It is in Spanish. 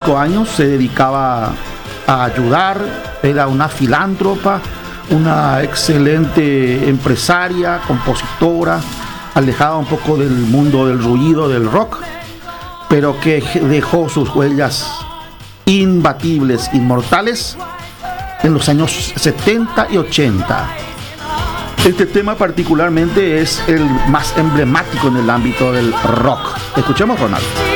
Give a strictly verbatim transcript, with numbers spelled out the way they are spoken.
cinco años se dedicaba a ayudar, era una filántropa, una excelente empresaria, compositora, alejada un poco del mundo del ruido, del rock, pero que dejó sus huellas imbatibles, inmortales, en los años setenta y ochenta. Este tema particularmente es el más emblemático en el ámbito del rock. Escuchemos, Ronald.